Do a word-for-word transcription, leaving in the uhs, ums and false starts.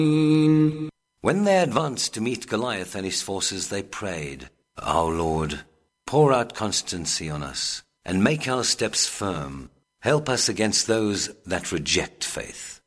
When they advanced to meet Goliath and his forces, they prayed, Our Lord, pour out constancy on us, and make our steps firm. Help us against those that reject faith.